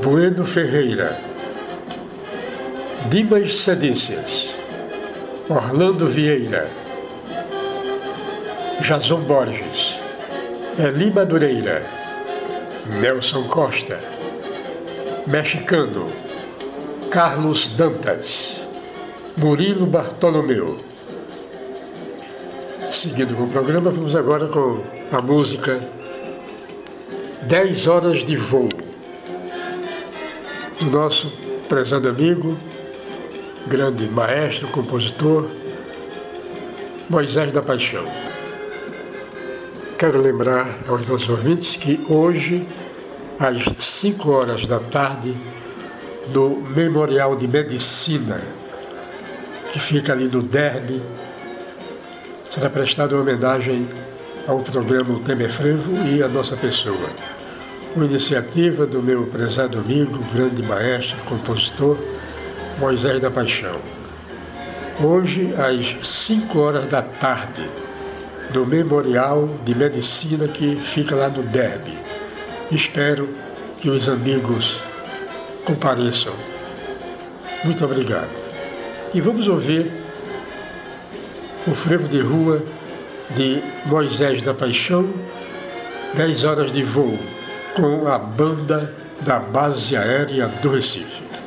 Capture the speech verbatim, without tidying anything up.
Bueno Ferreira, Dimas Cedícias, Orlando Vieira, Jason Borges, Eli Madureira, Nelson Costa, Mexicano, Carlos Dantas, Murilo Bartolomeu. Seguindo com o programa, vamos agora com a música Dez Horas de Voo, do nosso prezado amigo, grande maestro, compositor, Moisés da Paixão. Quero lembrar aos nossos ouvintes que hoje, às cinco horas da tarde, no Memorial de Medicina, que fica ali no Derby, será prestada homenagem ao programa O Tema é Frevo e à nossa pessoa. Uma iniciativa do meu prezado amigo, grande maestro, compositor, Moisés da Paixão. Hoje, às cinco horas da tarde, no Memorial de Medicina que fica lá no Derby. Espero que os amigos compareçam. Muito obrigado. E vamos ouvir o frevo de rua de Moisés da Paixão, Dez Horas de Voo, com a banda da Base Aérea do Recife.